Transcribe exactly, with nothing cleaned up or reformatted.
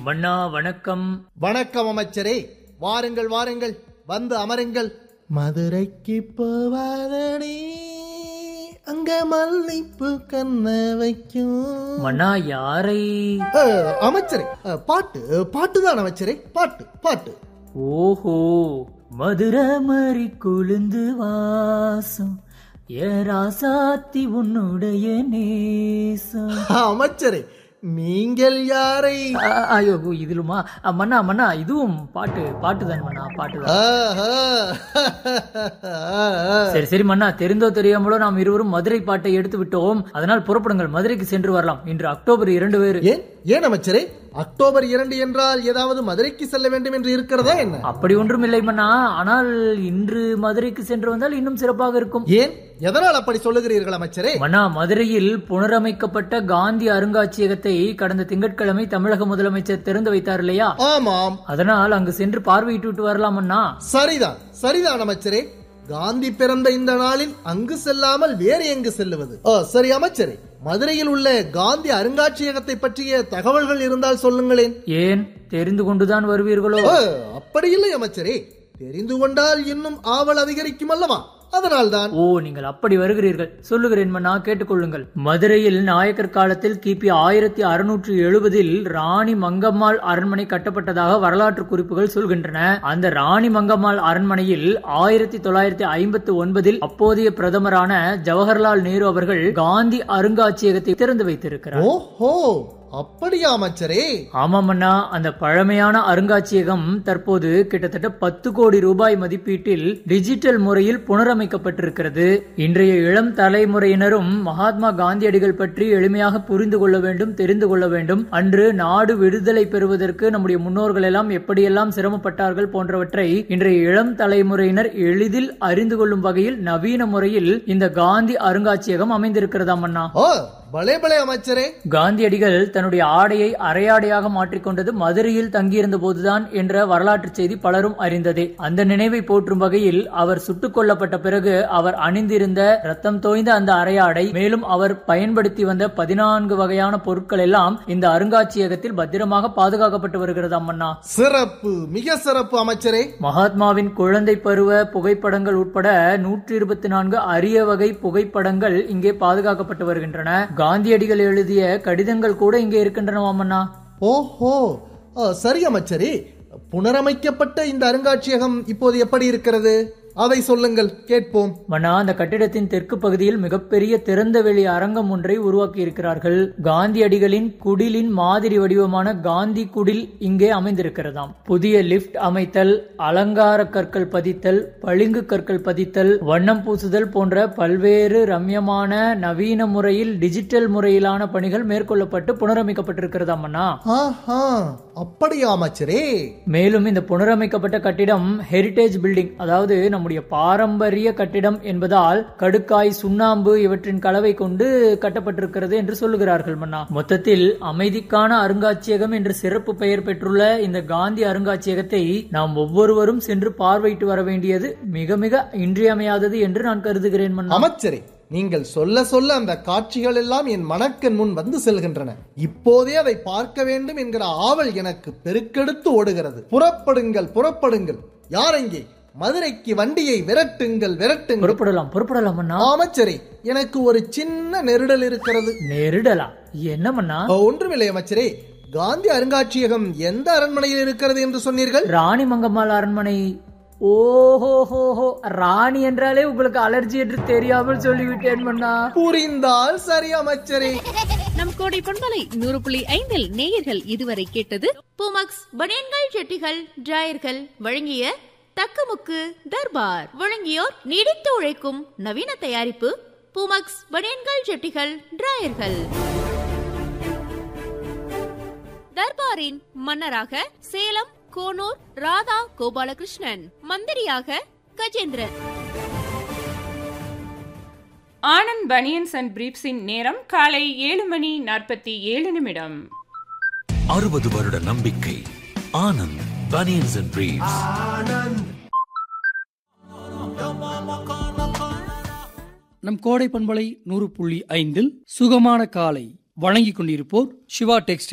மன்னா வணக்கம். வணக்கம் அமைச்சரே, வாருங்கள் வாருங்கள், வந்து அமருங்கள். மதுரைக்கு போவாதடி, அங்க மல்லிப்பு கண்ண வைக்கும். மன்னா யாரை? அமைச்சரே, பாட்டு பாட்டுதான் அமைச்சரே, பாட்டு பாட்டு. ஓஹோ, மதுரை மறி குளிந்து வாசம் ஏராசாத்தி உன்னுடைய நேசம். அமைச்சரே, நீங்கள் யாரை? ஐயோ இதுலுமா மன்னா மன்னா இதுவும் பாட்டு பாட்டுதான் மன்னா, பாட்டுதான். சரி சரி மன்னா, தெரிந்தோ தெரியாமலோ நாம் இருவரும் மதுரை பாட்டை எடுத்து விட்டோம். அதனால் புறப்படுங்கள், மதுரைக்கு சென்று வரலாம். இன்று அக்டோபர் இரண்டு வேறு. ஏன் ஏன் அமைச்சரே, அக்டோபர் இரண்டு என்றால் ஏதாவது மதுரைக்கு செல்ல வேண்டும் என்று இருக்கிறதா என்ன? அப்படி ஒன்றும் இல்லை மன்னா, ஆனால் இன்று மதுரைக்கு சென்று வந்தால் இன்னும் சிறப்பாக இருக்கும். ஏன், எதனால் அப்படி சொல்லுகிறீர்கள் அமைச்சரே? மன்னா, மதுரையில் புனரமைக்கப்பட்ட காந்தி அருங்காட்சியகத்தை கடந்த திங்கட்கிழமை தமிழக முதலமைச்சர் திறந்து வைத்தார் இல்லையா? ஆமாம். அதனால் அங்கு சென்று பார்வையிட்டு விட்டு வரலாம் அண்ணா. சரிதான் சரிதான் அமைச்சரே, காந்தி பிறந்த இந்த நாளில் அங்கு செல்லாமல் வேறு எங்கு செல்லுவது? சரி அமைச்சரே, மதுரையில் உள்ள காந்தி அருங்காட்சியகத்தை பற்றிய தகவல்கள் இருந்தால் சொல்லுங்களேன். ஏன், தெரிந்து கொண்டுதான் வருவீர்களோ? அப்படி இல்லை அமைச்சரே, தெரிந்து கொண்டால் இன்னும் ஆவல் அதிகரிக்கும் அல்லவா, அதனால்தான். ஓ, நீங்கள் அப்படி வருகிறீர்கள். சொல்லுகிறேன் மன்னா, கேட்டுக்கொள்ளுங்கள். மதுரையில் நாயக்கர் காலத்தில் கிபி ஆயிரத்தி அறுநூற்று எழுபதில் ராணி மங்கம்மாள் அரண்மனை கட்டப்பட்டதாக வரலாற்று குறிப்புகள் சொல்கின்றன. அந்த ராணி மங்கம்மாள் அரண்மனையில் ஆயிரத்தி தொள்ளாயிரத்தி ஐம்பத்தி ஒன்பதில் அப்போதைய பிரதமரான ஜவஹர்லால் நேரு அவர்கள் காந்தி அருங்காட்சியகத்தை திறந்து வைத்திருக்கிறார். ஓஹோ, அப்படியா அமைச்சரே? ஆமாம் அண்ணா, அந்த பழமையான அருங்காட்சியகம் தற்போது கிட்டத்தட்ட பத்து கோடி ரூபாய் மதிப்பீட்டில் டிஜிட்டல் முறையில் புனரமைக்கப்பட்டிருக்கிறது. இன்றைய இளம் தலைமுறையினரும் மகாத்மா காந்தியடிகள் பற்றி எளிமையாக புரிந்து கொள்ள வேண்டும், தெரிந்து கொள்ள வேண்டும். அன்று நாடு விடுதலை பெறுவதற்கு நம்முடைய முன்னோர்கள் எல்லாம் எப்படியெல்லாம் சிரமப்பட்டார்கள் போன்றவற்றை இன்றைய இளம் தலைமுறையினர் எளிதில் அறிந்து கொள்ளும் வகையில் நவீன முறையில் இந்த காந்தி அருங்காட்சியகம் அமைந்திருக்கிறதாம் அண்ணா. பலே பலே அமைச்சரே. காந்தியடிகள் தன்னுடைய ஆடையை அரையாடையாக மாற்றிக்கொண்டது மதுரையில் தங்கியிருந்த போதுதான் என்ற வரலாற்று செய்தி பலரும் அறிந்ததே. அந்த நினைவை போற்றும் வகையில் அவர் சுட்டுக் கொல்லப்பட்ட பிறகு அவர் அணிந்திருந்த ரத்தம் தோய்ந்த அந்த அரையாடை, மேலும் அவர் பயன்படுத்தி வந்த பதினான்கு வகையான பொருட்கள் எல்லாம் இந்த அருங்காட்சியகத்தில் பத்திரமாக பாதுகாக்கப்பட்டு வருகிறது அம்மண்ணா. சிறப்பு, மிக சிறப்பு அமைச்சரே. மகாத்மாவின் குழந்தை பருவ புகைப்படங்கள் உட்பட நூற்றி இருபத்தி நான்கு அரிய வகை புகைப்படங்கள் இங்கே பாதுகாக்கப்பட்டு வருகின்றன. காந்தியடிகள் எழுதிய கடிதங்கள் கூட இங்கே இருக்கின்றன. ஓஹோ, சரி அமைச்சரே, புனரமைக்கப்பட்ட இந்த அருங்காட்சியகம் இப்போது எப்படி இருக்கிறது, அதை சொல்லுங்கள், கேட்போம். மன்னா, அந்த கட்டிடத்தின் தெற்கு பகுதியில் மிகப்பெரிய திறந்த வெளி அரங்கம் ஒன்றை உருவாக்கி இருக்கிறார்கள். காந்தியடிகளின் குடிலின் மாதிரி வடிவமான காந்தி குடில் இங்கே அமைந்திருக்கிறதாம். புதிய லிப்ட் அமைத்தல், அலங்கார கற்கள் பதித்தல், பளிங்கு கற்கள் பதித்தல், வண்ணம் பூசுதல் போன்ற பல்வேறு ரம்யமான நவீன முறையில் டிஜிட்டல் முறையிலான பணிகள் மேற்கொள்ளப்பட்டு புனரமைக்கப்பட்டிருக்கிறதாம் அண்ணா. அப்படியா அமைச்சரே? மேலும் இந்த புனரமைக்கப்பட்ட கட்டிடம் ஹெரிடேஜ் பில்டிங், அதாவது நம்முடைய பாரம்பரிய கட்டிடம் என்பதால் கடுக்காய், சுண்ணாம்பு இவற்றின் கலவை கொண்டு கட்டப்பட்டிருக்கிறது என்று சொல்லுகிறார்கள் மன்னா. மொத்தத்தில் அமைதிக்கான அருங்காட்சியகம் என்று சிறப்பு பெயர் பெற்றுள்ள இந்த காந்தி அருங்காட்சியகத்தை நாம் ஒவ்வொருவரும் சென்று பார்வையிட்டு வர வேண்டியது மிக மிக இன்றியமையாதது என்று நான் கருதுகிறேன் மன்னா. அமைச்சரே, நீங்கள் சொல்ல சொல்ல அந்த காட்சிகள் எல்லாம் என் மனக்கண் முன் வந்து செல்கின்றன. இப்போதே அதை பார்க்க வேண்டும் என்கிற ஆவல் எனக்கு பெருக்கெடுத்து ஓடுகிறது. புறப்படுங்கள் புறப்படுங்கள், யாரெங்கே? மதுரைக்கு வண்டியை விரட்டுங்கள் விரட்டுங்கள். புறப்படலாம் புறப்படலாம் அண்ணா. அமைச்சரே, எனக்கு ஒரு சின்ன நெருடல் இருக்கிறது. நெருடலா? என்ன மன்னா? ஒன்றுமில்லை அமைச்சரே, காந்தி அருங்காட்சியகம் எந்த அரண்மனையில் இருக்கிறது என்று சொன்னீர்கள்? ராணி மங்கம்மாள் அரண்மனை. ஓஹோஹோஹோ, ராணி என்றாலே உங்களுக்கு அலர்ஜி என்று தெரியாமல் சொல்லிவிட்டேன் மன்னா. புரிந்தால் சரி அமைச்சரே. நம் கோடை பண்பலை நூறு புள்ளி ஐந்தில் நேயர்கள் இதுவரை கேட்டது பூமக்ஸ் பனியன்கள், ஜெட்டிகள், டிராயர்கள் வழங்கிய தக்கமுக்கு தர்பார். வழங்கியோர் நீடித்து உழைக்கும் நவீன தயாரிப்பு பூமக்ஸ் பனியன்கள், ஜெட்டிகள், டிராயர்கள். தர்பாரின் மன்னராக சேலம் கோனூர் ராதா கோபாலகிருஷ்ணன், மந்திரியாக கஜேந்திரன். ஆனந்த் பனியன்ஸ் அண்ட் பிரீப்ஸின் நேரம் காலை ஏழு மணி நாற்பத்தி ஏழு நிமிடம். அறுபது வருட நம்பிக்கை ஆனந்த் பனியன்ஸ் அண்ட் பிரீப்ஸ். நம் கோடை பண்பலை நூறு புள்ளி ஐந்தில் சுகமான காலை வழங்கிக் கொண்டிருப்போர் சிவா டெக்ஸ்டைல்.